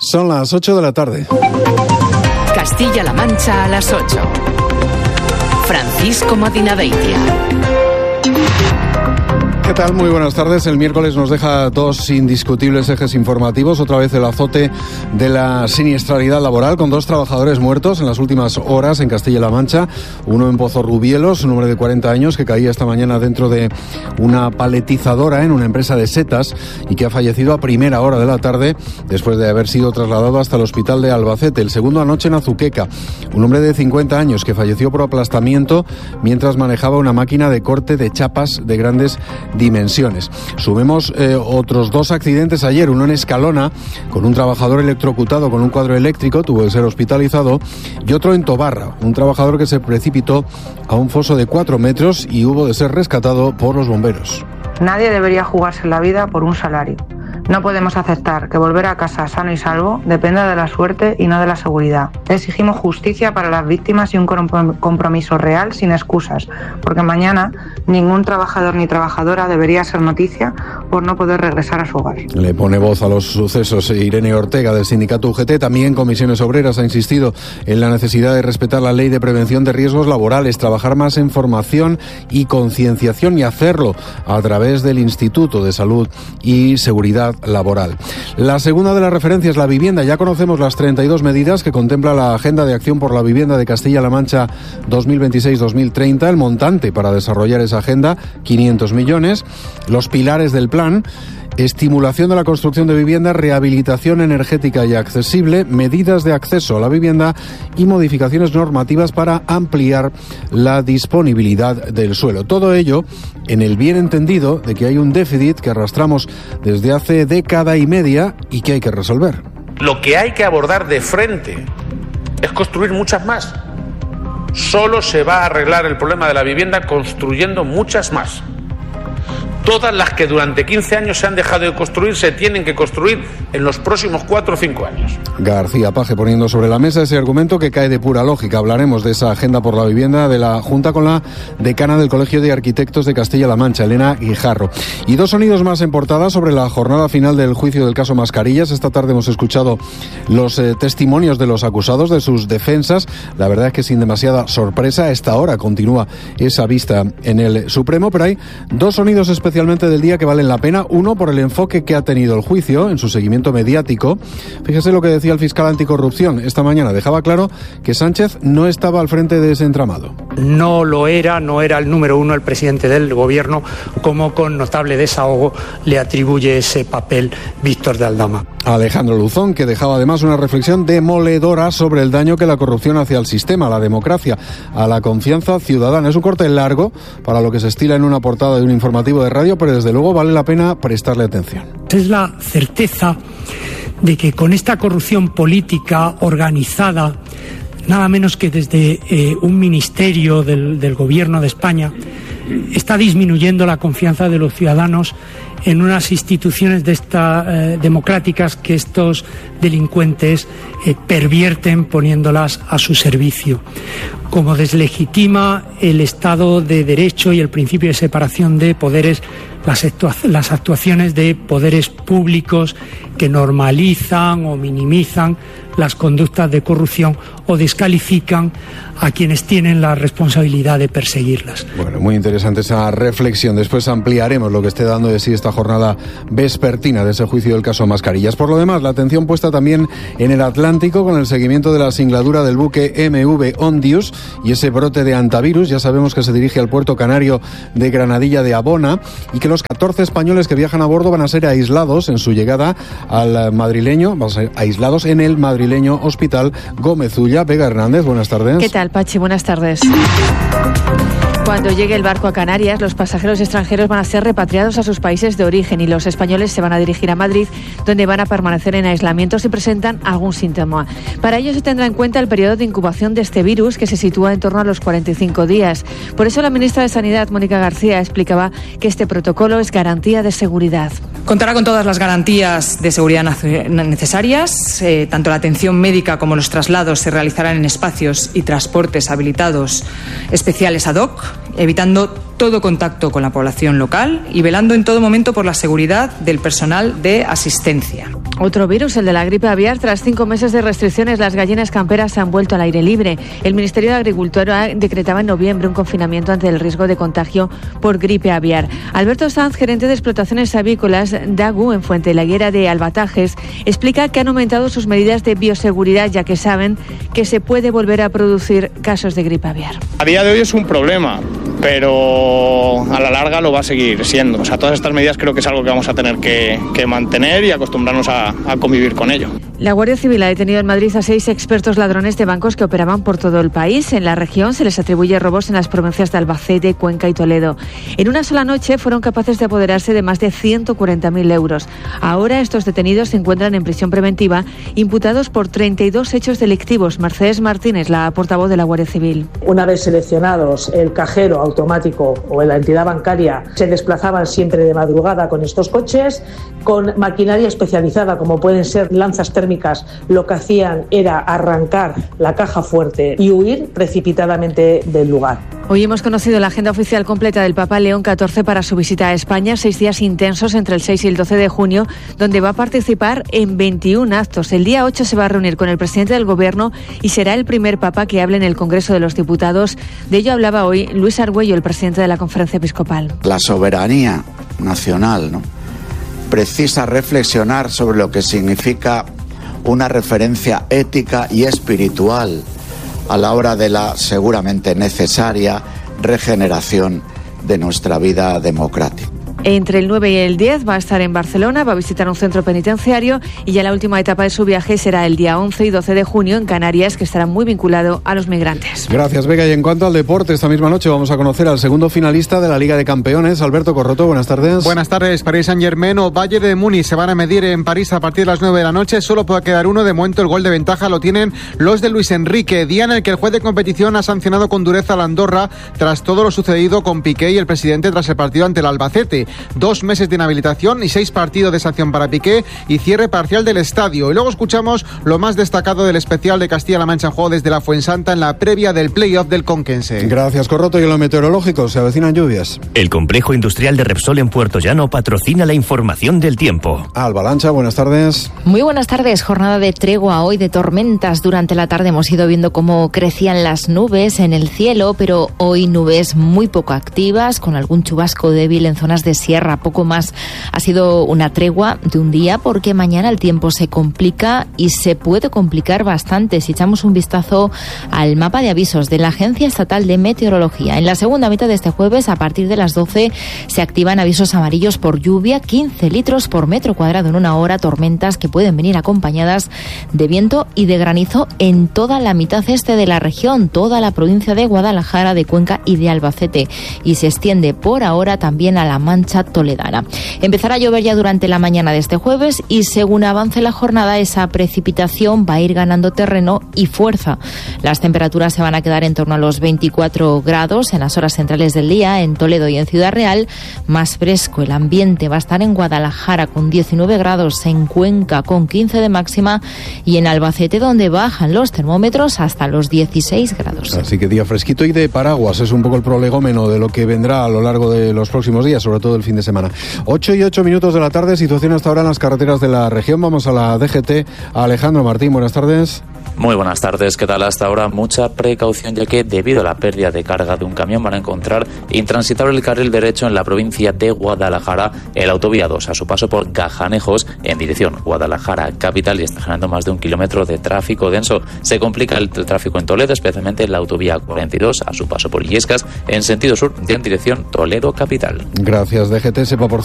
Son las 8 de la tarde. Castilla-La Mancha a las 8. Francisco Madinaveitia. ¿Qué tal? Muy buenas tardes. El miércoles nos deja dos indiscutibles ejes informativos. Otra vez el azote de la siniestralidad laboral, con 2 trabajadores muertos en las últimas horas en Castilla-La Mancha. Uno en Pozorrubielos, un hombre de 40 años que caía esta mañana dentro de una paletizadora en una empresa de setas y que ha fallecido a primera hora de la tarde después de haber sido trasladado hasta el hospital de Albacete. El segundo anoche en Azuqueca, un hombre de 50 años que falleció por aplastamiento mientras manejaba una máquina de corte de chapas de grandes dimensiones. Sumemos otros 2 accidentes ayer, uno en Escalona con un trabajador electrocutado con un cuadro eléctrico, tuvo que ser hospitalizado, y otro en Tobarra, un trabajador que se precipitó a un foso de 4 metros y hubo de ser rescatado por los bomberos. Nadie debería jugarse la vida por un salario. No podemos aceptar que volver a casa sano y salvo dependa de la suerte y no de la seguridad. Exigimos justicia para las víctimas y un compromiso real sin excusas, porque mañana ningún trabajador ni trabajadora debería ser noticia por no poder regresar a su hogar. Le pone voz a los sucesos Irene Ortega del sindicato UGT. También Comisiones Obreras ha insistido en la necesidad de respetar la ley de prevención de riesgos laborales, trabajar más en formación y concienciación y hacerlo a través del Instituto de Salud y Seguridad Laboral. La segunda de las referencias, la vivienda. Ya conocemos las 32 medidas que contempla la Agenda de Acción por la Vivienda de Castilla-La Mancha 2026-2030. El montante para desarrollar esa agenda, 500 millones. Los pilares del plan: estimulación de la construcción de vivienda, rehabilitación energética y accesible, medidas de acceso a la vivienda y modificaciones normativas para ampliar la disponibilidad del suelo. Todo ello en el bien entendido de que hay un déficit que arrastramos desde hace década y media y que hay que resolver. Lo que hay que abordar de frente es construir muchas más. Solo se va a arreglar el problema de la vivienda construyendo muchas más. Todas las que durante 15 años se han dejado de construir se tienen que construir en los próximos 4 o 5 años. García Paje poniendo sobre la mesa ese argumento que cae de pura lógica. Hablaremos de esa agenda por la vivienda de la Junta con la decana del Colegio de Arquitectos de Castilla-La Mancha, Elena Guijarro. Y 2 sonidos más en portada sobre la jornada final del juicio del caso Mascarillas. Esta tarde hemos escuchado los testimonios de los acusados, de sus defensas. La verdad es que sin demasiada sorpresa, a esta hora continúa esa vista en el Supremo, pero hay 2 sonidos especialmente del día que valen la pena. Uno, por el enfoque que ha tenido el juicio en su seguimiento mediático. Fíjese lo que decía el fiscal anticorrupción esta mañana. Dejaba claro que Sánchez no estaba al frente de ese entramado. No era el número 1 el presidente del gobierno, como con notable desahogo le atribuye ese papel Víctor de Aldama. Alejandro Luzón, que dejaba además una reflexión demoledora sobre el daño que la corrupción hace al sistema, a la democracia, a la confianza ciudadana. Es un corte largo para lo que se estila en una portada de un informativo de radio, pero desde luego vale la pena prestarle atención. Es la certeza de que con esta corrupción política organizada, nada menos que desde un ministerio del gobierno de España, está disminuyendo la confianza de los ciudadanos en unas instituciones democráticas que estos delincuentes pervierten poniéndolas a su servicio. Como deslegitima el Estado de Derecho y el principio de separación de poderes, las actuaciones de poderes públicos que normalizan o minimizan las conductas de corrupción o descalifican a quienes tienen la responsabilidad de perseguirlas. Bueno, muy interesante esa reflexión. Después ampliaremos lo que esté dando de sí esta jornada vespertina de ese juicio del caso Mascarillas. Por lo demás, la atención puesta también en el Atlántico con el seguimiento de la singladura del buque MV Ondius y ese brote de antivirus. Ya sabemos que se dirige al puerto canario de Granadilla de Abona y que los 14 españoles que viajan a bordo van a ser aislados en su llegada al madrileño, van a ser aislados en el madrileño Hospital Gómez Ulla. Vega Hernández, buenas tardes. ¿Qué tal, Pachi? Buenas tardes. Cuando llegue el barco a Canarias, los pasajeros extranjeros van a ser repatriados a sus países de origen y los españoles se van a dirigir a Madrid, donde van a permanecer en aislamiento si presentan algún síntoma. Para ello se tendrá en cuenta el periodo de incubación de este virus, que se sitúa en torno a los 45 días. Por eso la ministra de Sanidad, Mónica García, explicaba que este protocolo es garantía de seguridad. Contará con todas las garantías de seguridad necesarias. Tanto la atención médica como los traslados se realizarán en espacios y transportes habilitados especiales ad hoc, evitando todo contacto con la población local y velando en todo momento por la seguridad del personal de asistencia. Otro virus, el de la gripe aviar. Tras 5 meses de restricciones, las gallinas camperas se han vuelto al aire libre. El Ministerio de Agricultura decretaba en noviembre un confinamiento ante el riesgo de contagio por gripe aviar. Alberto Sanz, gerente de explotaciones avícolas DAGU en Fuente la Higuera de Albatajes, explica que han aumentado sus medidas de bioseguridad, ya que saben que se puede volver a producir casos de gripe aviar. A día de hoy es un problema, pero a la larga lo va a seguir siendo. O sea, todas estas medidas creo que es algo que vamos a tener que mantener y acostumbrarnos a convivir con ello. La Guardia Civil ha detenido en Madrid a 6 expertos ladrones de bancos que operaban por todo el país. En la región se les atribuye robos en las provincias de Albacete, Cuenca y Toledo. En una sola noche fueron capaces de apoderarse de más de 140.000 euros. Ahora estos detenidos se encuentran en prisión preventiva, imputados por 32 hechos delictivos. Mercedes Martínez, la portavoz de la Guardia Civil. Una vez seleccionados, el cajero automático o la entidad bancaria se desplazaban siempre de madrugada con estos coches, con maquinaria especializada como pueden ser lanzas térmicas. Lo que hacían era arrancar la caja fuerte y huir precipitadamente del lugar. Hoy hemos conocido la agenda oficial completa del Papa León XIV para su visita a España, 6 días intensos entre el 6 y el 12 de junio, donde va a participar en 21 actos. El día 8 se va a reunir con el presidente del Gobierno y será el primer Papa que hable en el Congreso de los Diputados. De ello hablaba hoy Luis Argüello, el presidente de la Conferencia Episcopal. La soberanía nacional, ¿no?, precisa reflexionar sobre lo que significa una referencia ética y espiritual a la hora de la seguramente necesaria regeneración de nuestra vida democrática. Entre el 9 y el 10 va a estar en Barcelona, va a visitar un centro penitenciario y ya la última etapa de su viaje será el día 11 y 12 de junio en Canarias, que estará muy vinculado a los migrantes. Gracias, Vega. Y en cuanto al deporte, esta misma noche vamos a conocer al segundo finalista de la Liga de Campeones, Alberto Corroto. Buenas tardes. Buenas tardes. Paris Saint-Germain o Bayern de Múnich se van a medir en París a partir de las 9 de la noche. Solo puede quedar uno. De momento el gol de ventaja lo tienen los de Luis Enrique. Día en el que el juez de competición ha sancionado con dureza a la Andorra tras todo lo sucedido con Piqué y el presidente tras el partido ante el Albacete. 2 meses de inhabilitación y 6 partidos de sanción para Piqué y cierre parcial del estadio. Y luego escuchamos lo más destacado del especial de Castilla-La Mancha en juego desde la Fuensanta en la previa del playoff del Conquense. Gracias, Corroto. Y en lo meteorológico, se avecinan lluvias. El complejo industrial de Repsol en Puerto Llano patrocina la información del tiempo. Alba Lancha, buenas tardes. Muy buenas tardes. Jornada de tregua hoy de tormentas. Durante la tarde hemos ido viendo cómo crecían las nubes en el cielo, pero hoy nubes muy poco activas, con algún chubasco débil en zonas de sierra, poco más. Ha sido una tregua de un día porque mañana el tiempo se complica y se puede complicar bastante si echamos un vistazo al mapa de avisos de la Agencia Estatal de Meteorología. En la segunda mitad de este jueves, a partir de las 12, se activan avisos amarillos por lluvia, 15 litros por metro cuadrado en una hora, tormentas que pueden venir acompañadas de viento y de granizo en toda la mitad este de la región, toda la provincia de Guadalajara, de Cuenca y de Albacete, y se extiende por ahora también a la Mancha toledana. Empezará a llover ya durante la mañana de este jueves y según avance la jornada esa precipitación va a ir ganando terreno y fuerza. Las temperaturas se van a quedar en torno a los 24 grados en las horas centrales del día en Toledo y en Ciudad Real. Más fresco el ambiente va a estar en Guadalajara con 19 grados, en Cuenca con 15 de máxima y en Albacete, donde bajan los termómetros hasta los 16 grados. Así que día fresquito y de paraguas es un poco el prolegómeno de lo que vendrá a lo largo de los próximos días, sobre todo el fin de semana. 8 y 8 minutos de la tarde, situación hasta ahora en las carreteras de la región. Vamos a la DGT. Alejandro Martín, buenas tardes. Muy buenas tardes, ¿qué tal? Hasta ahora mucha precaución, ya que debido a la pérdida de carga de un camión van a encontrar intransitable el carril derecho en la provincia de Guadalajara, el autovía 2 a su paso por Gajanejos en dirección Guadalajara capital y está generando más de 1 kilómetro de tráfico denso. Se complica el tráfico en Toledo, especialmente en la autovía 42 a su paso por Illescas en sentido sur en dirección Toledo capital. Gracias, DGT. Sepa por